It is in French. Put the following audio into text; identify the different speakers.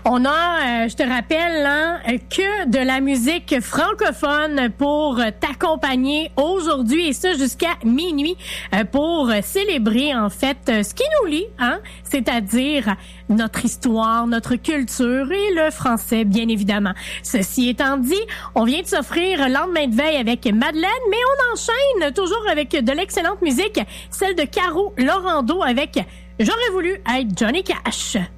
Speaker 1: On a, je te rappelle, que de la musique francophone pour t'accompagner aujourd'hui et ça jusqu'à minuit pour célébrer en fait ce qui nous lie, c'est-à-dire notre histoire, notre culture et le français, bien évidemment. Ceci étant dit, on vient de s'offrir Lendemain de veille avec Madeleine, mais on enchaîne toujours avec de l'excellente musique, celle de Caro Laurando avec J'aurais voulu être Johnny Cash.